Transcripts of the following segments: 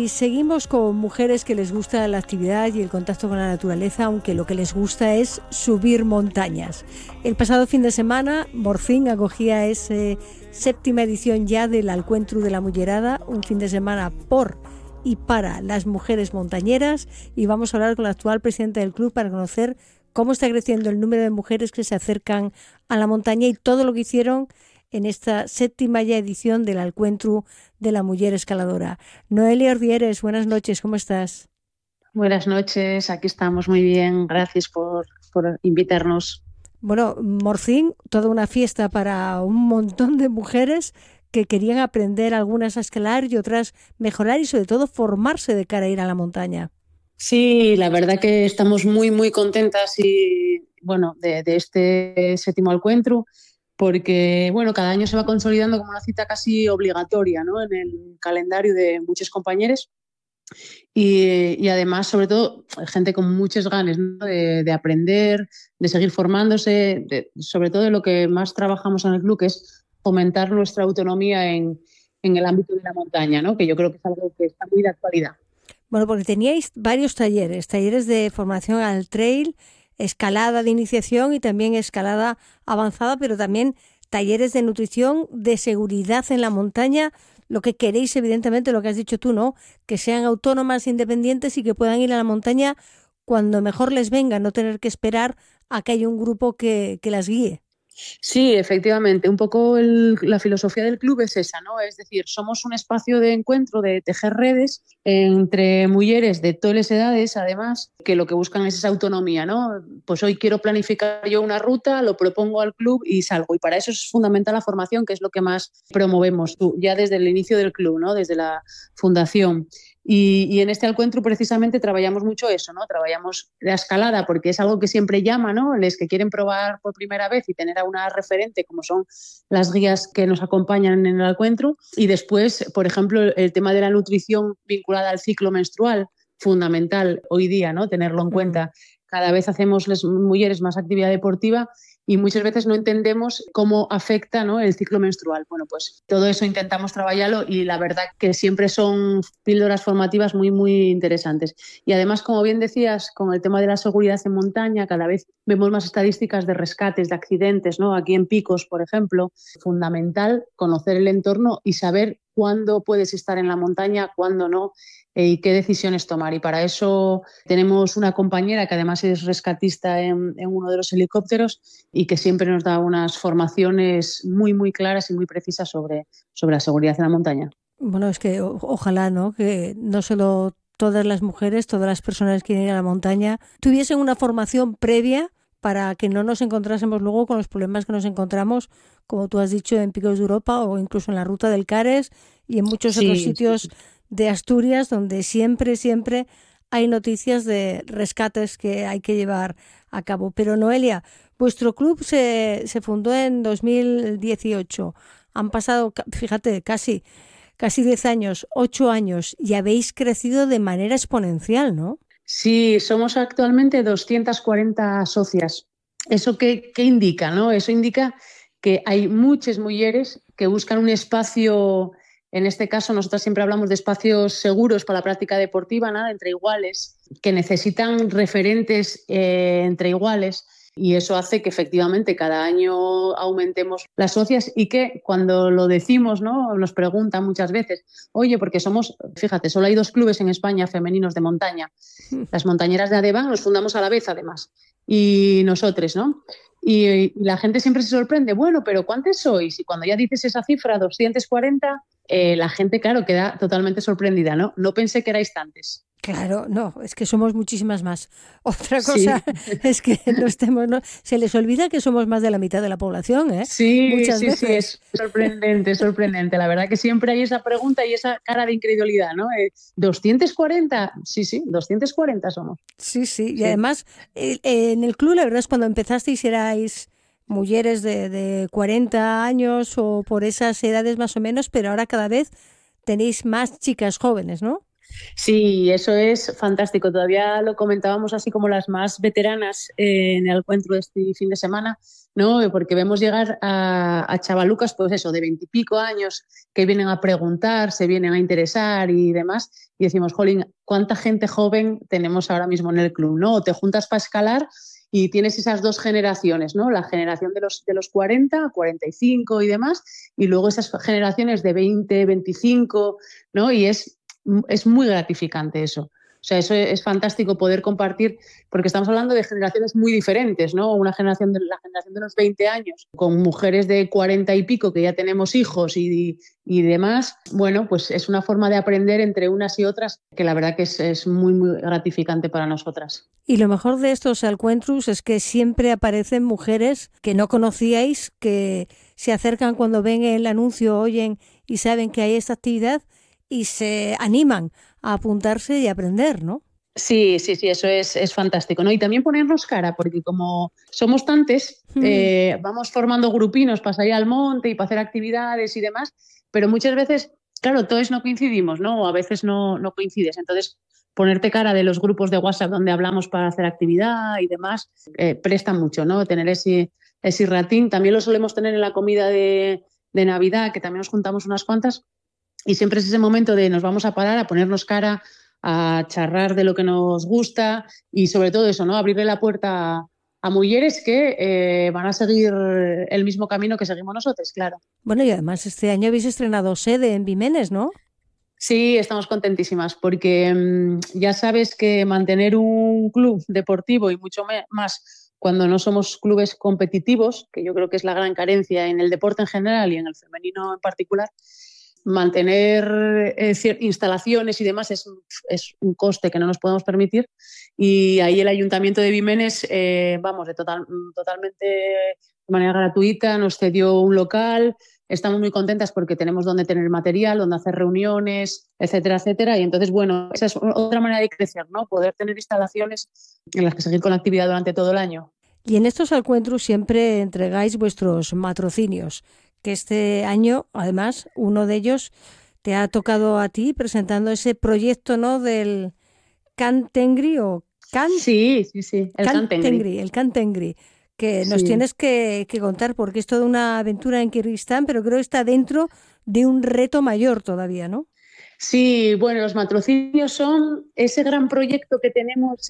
Y seguimos con mujeres que les gusta la actividad y el contacto con la naturaleza, aunque lo que les gusta es subir montañas. El pasado fin de semana, Morcín acogía esa 7ª edición ya del Alcuentru de la Mullerada, un fin de semana por y para las mujeres montañeras, y vamos a hablar con la actual presidenta del club para conocer cómo está creciendo el número de mujeres que se acercan a la montaña y todo lo que hicieron en esta 7ª ya edición del Alcuentru de la Muller Escaladora. Noelia Ordieres, buenas noches, ¿cómo estás? Buenas noches, aquí estamos muy bien, gracias por invitarnos. Bueno, Morcín, toda una fiesta para un montón de mujeres que querían aprender, algunas a escalar y otras mejorar y sobre todo formarse de cara a ir a la montaña. Sí, la verdad que estamos muy contentas y bueno, de este 7º Alcuentru, porque bueno, cada año se va consolidando como una cita casi obligatoria, ¿no?, en el calendario de muchos compañeros y además, sobre todo, gente con muchas ganas, ¿no?, de aprender, de seguir formándose, sobre todo de lo que más trabajamos en el club, que es fomentar nuestra autonomía en el ámbito de la montaña, ¿no?, que yo creo que es algo que está muy de actualidad. Bueno, porque teníais varios talleres de formación al trail, escalada de iniciación y también escalada avanzada, pero también talleres de nutrición, de seguridad en la montaña. Lo que queréis, evidentemente, lo que has dicho tú, ¿no?, que sean autónomas, independientes y que puedan ir a la montaña cuando mejor les venga, no tener que esperar a que haya un grupo que las guíe. Sí, efectivamente, un poco la filosofía del club es esa, ¿no? Es decir, somos un espacio de encuentro, de tejer redes entre mujeres de todas las edades, además, que lo que buscan es esa autonomía, ¿no? Pues hoy quiero planificar yo una ruta, lo propongo al club y salgo. Y para eso es fundamental la formación, que es lo que más promovemos ya desde el inicio del club, ¿no?, desde la fundación. Y en este encuentro precisamente trabajamos mucho eso, ¿no? Trabajamos la escalada porque es algo que siempre llama, ¿no?, los que quieren probar por primera vez y tener a una referente como son las guías que nos acompañan en el encuentro. Y después, por ejemplo, el tema de la nutrición vinculada al ciclo menstrual, fundamental hoy día, ¿no?, tenerlo en cuenta. Cada vez hacemos las mujeres más actividad deportiva y muchas veces no entendemos cómo afecta, ¿no?, el ciclo menstrual. Bueno, pues todo eso intentamos trabajarlo y la verdad que siempre son píldoras formativas muy interesantes. Y además, como bien decías, con el tema de la seguridad en montaña, cada vez vemos más estadísticas de rescates, de accidentes, ¿no? Aquí en Picos, por ejemplo, fundamental conocer el entorno y saber cuándo puedes estar en la montaña, cuándo no, y qué decisiones tomar. Y para eso tenemos una compañera que además es rescatista en uno de los helicópteros y que siempre nos da unas formaciones muy claras y muy precisas sobre la seguridad en la montaña. Bueno, es que ojalá, ¿no?, que no solo todas las mujeres, todas las personas que quieren ir a la montaña tuviesen una formación previa para que no nos encontrásemos luego con los problemas que nos encontramos, como tú has dicho, en Picos de Europa o incluso en la ruta del Cares y en muchos otros sitios de Asturias, donde siempre hay noticias de rescates que hay que llevar a cabo. Pero Noelia, vuestro club se fundó en 2018. Han pasado, fíjate, casi 10 años, 8 años, y habéis crecido de manera exponencial, ¿no? Sí, somos actualmente 240 socias. ¿Eso qué indica, no? Eso indica que hay muchas mujeres que buscan un espacio. En este caso, nosotros siempre hablamos de espacios seguros para la práctica deportiva, ¿no?, entre iguales, que necesitan referentes entre iguales. Y eso hace que efectivamente cada año aumentemos las socias y que cuando lo decimos, ¿no?, nos preguntan muchas veces, oye, porque fíjate, solo hay 2 clubes en España femeninos de montaña. Las montañeras de Adeván nos fundamos a la vez, además, y nosotros, ¿no? Y la gente siempre se sorprende, bueno, pero ¿cuántas sois? Y cuando ya dices esa cifra, 240, la gente, claro, queda totalmente sorprendida, ¿no? No pensé que erais tantas. Claro, no, es que somos muchísimas más. Otra cosa Sí. es que no, se les olvida que somos más de la mitad de la población, ¿eh? Sí, Muchas veces. es sorprendente. La verdad que siempre hay esa pregunta y esa cara de incredulidad, ¿no? ¿240? Sí, 240 somos. Sí, y Sí. además en el club la verdad es cuando empezasteis erais mujeres de 40 años o por esas edades más o menos, pero ahora cada vez tenéis más chicas jóvenes, ¿no? Sí, eso es fantástico. Todavía lo comentábamos así como las más veteranas en el encuentro de este fin de semana, ¿no? Porque vemos llegar a chavalucas, pues eso, de 20 y pico años, que vienen a preguntar, se vienen a interesar y demás. Y decimos, jolín, ¿cuánta gente joven tenemos ahora mismo en el club, ¿no? O te juntas para escalar y tienes esas dos generaciones, ¿no? La generación de los 40, 45 y demás, y luego esas generaciones de 20, 25, ¿no? Y es muy gratificante eso. O sea, eso es fantástico poder compartir, porque estamos hablando de generaciones muy diferentes, ¿no? Una generación la generación de los 20 años, con mujeres de 40 y pico que ya tenemos hijos y demás. Bueno, pues es una forma de aprender entre unas y otras que la verdad que es muy, muy gratificante para nosotras. Y lo mejor de estos encuentros es que siempre aparecen mujeres que no conocíais, que se acercan cuando ven el anuncio, oyen y saben que hay esta actividad y se animan a apuntarse y aprender, ¿no? Sí, sí, sí, eso es fantástico, ¿no? Y también ponernos cara, porque como somos tantes, vamos formando grupinos para salir al monte y para hacer actividades y demás, pero muchas veces, claro, todos no coincidimos, ¿no? O a veces no coincides. Entonces, ponerte cara de los grupos de WhatsApp donde hablamos para hacer actividad y demás, presta mucho, ¿no? Tener ese ratín. También lo solemos tener en la comida de Navidad, que también nos juntamos unas cuantas, y siempre es ese momento de nos vamos a parar, a ponernos cara, a charrar de lo que nos gusta y sobre todo eso, ¿no? Abrirle la puerta a mujeres que van a seguir el mismo camino que seguimos nosotros, claro. Bueno, y además este año habéis estrenado sede en Vimenes, ¿no? Sí, estamos contentísimas porque ya sabes que mantener un club deportivo y mucho más cuando no somos clubes competitivos, que yo creo que es la gran carencia en el deporte en general y en el femenino en particular, mantener instalaciones y demás es un coste que no nos podemos permitir y ahí el Ayuntamiento de Vimenes, vamos, totalmente de manera gratuita nos cedió un local. Estamos muy contentas porque tenemos donde tener material, donde hacer reuniones, etcétera, etcétera. Y entonces, bueno, esa es otra manera de crecer, ¿no? Poder tener instalaciones en las que seguir con la actividad durante todo el año. Y en estos encuentros siempre entregáis vuestros matrocinios, que este año, además, uno de ellos te ha tocado a ti presentando ese proyecto, ¿no? Del Cantengri o Sí, sí, sí, el Cantengri. El Cantengri, que nos Sí. tienes que contar porque es toda una aventura en Kirguistán, pero creo que está dentro de un reto mayor todavía, ¿no? Sí, bueno, los matrocinios son ese gran proyecto que tenemos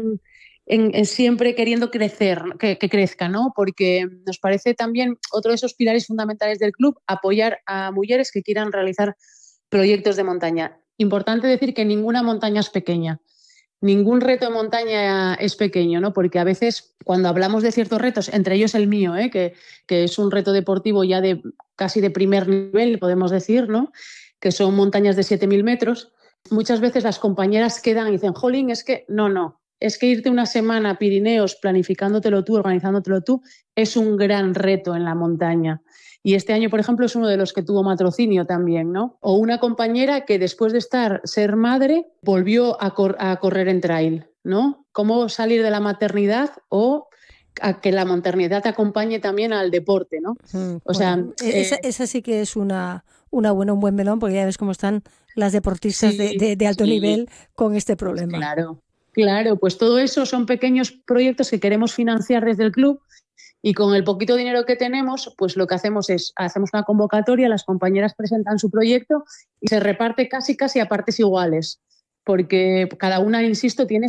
en siempre queriendo crecer, que crezca, ¿no? Porque nos parece también otro de esos pilares fundamentales del club, apoyar a mujeres que quieran realizar proyectos de montaña. Importante decir que ninguna montaña es pequeña. Ningún reto de montaña es pequeño, ¿no? Porque a veces cuando hablamos de ciertos retos, entre ellos el mío, que es un reto deportivo ya de casi de primer nivel, podemos decir, ¿no? Que son montañas de 7.000 metros, muchas veces las compañeras quedan y dicen, jolín, es que no, es que irte una semana a Pirineos planificándotelo tú, organizándotelo tú, es un gran reto en la montaña. Y este año, por ejemplo, es uno de los que tuvo matrocinio también, ¿no? O una compañera que después de ser madre volvió a correr en trail, ¿no? Cómo salir de la maternidad o a que la maternidad te acompañe también al deporte, ¿no? O sea, Bueno, esa sí que es un buen melón, porque ya ves cómo están las deportistas sí, de alto sí, nivel con este problema. claro. Claro, pues todo eso son pequeños proyectos que queremos financiar desde el club y con el poquito dinero que tenemos, pues lo que hacemos es, hacemos una convocatoria, las compañeras presentan su proyecto y se reparte casi a partes iguales, porque cada una, insisto, tiene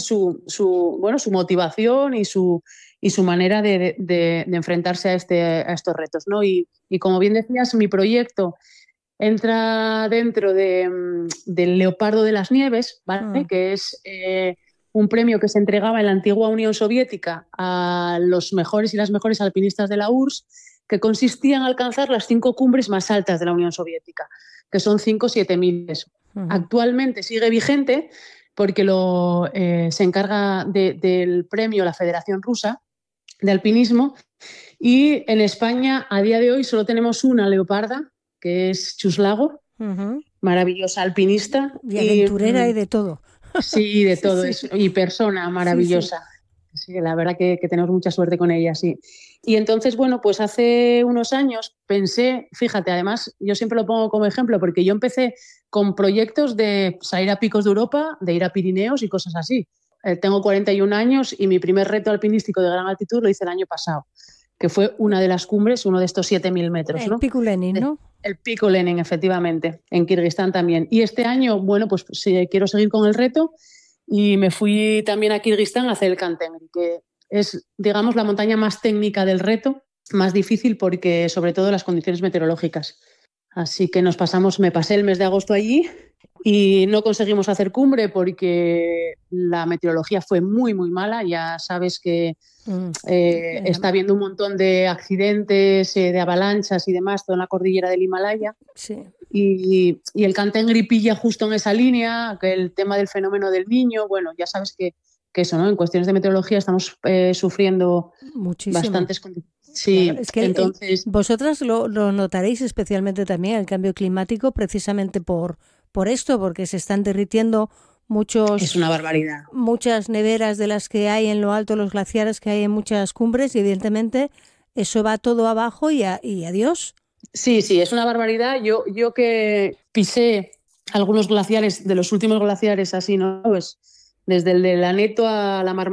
su motivación y su manera de enfrentarse a estos retos, ¿no? Y como bien decías, mi proyecto entra dentro del Leopardo de las Nieves, ¿vale? Que es un premio que se entregaba en la antigua Unión Soviética a los mejores y las mejores alpinistas de la URSS, que consistía en alcanzar las 5 cumbres más altas de la Unión Soviética, que son 5 7.000. Actualmente sigue vigente porque se encarga del premio la Federación Rusa de Alpinismo y en España a día de hoy solo tenemos una leoparda, que es Chuslago, maravillosa alpinista. Y aventurera y de todo. Sí, de todo Sí. eso. Y persona Sí, sí. maravillosa. Sí, la verdad que tenemos mucha suerte con ella, sí. Y entonces, bueno, pues hace unos años pensé, fíjate, además yo siempre lo pongo como ejemplo porque yo empecé con proyectos de salir a picos de Europa, de ir a Pirineos y cosas así. Tengo 41 años y mi primer reto alpinístico de gran altitud lo hice el año pasado, que fue una de las cumbres, uno de estos 7.000 metros, El ¿no? Pico Lenin, ¿no? El Pico Lenin, efectivamente, en Kirguistán también. Y este año, bueno, pues sí, quiero seguir con el reto y me fui también a Kirguistán a hacer el Kantengri, que es, digamos, la montaña más técnica del reto, más difícil porque sobre todo las condiciones meteorológicas. Así que me pasé el mes de agosto allí y no conseguimos hacer cumbre porque la meteorología fue muy, muy mala. Ya sabes que está habiendo un montón de accidentes, de avalanchas y demás, toda la cordillera del Himalaya. Sí. Y el Kantengri pilla justo en esa línea, que el tema del fenómeno del Niño, bueno, ya sabes que eso, ¿no? En cuestiones de meteorología estamos sufriendo Muchísimo. bastantes. Claro, Sí, es que entonces. vosotras lo notaréis especialmente también el cambio climático precisamente por esto, porque se están derritiendo Es una barbaridad. muchas neveras de las que hay en lo alto, los glaciares que hay en muchas cumbres y evidentemente eso va todo abajo y adiós. Sí, sí, es una barbaridad. Yo que pisé algunos glaciares, de los últimos glaciares así, ¿no? Pues desde el de Laneto a la Mar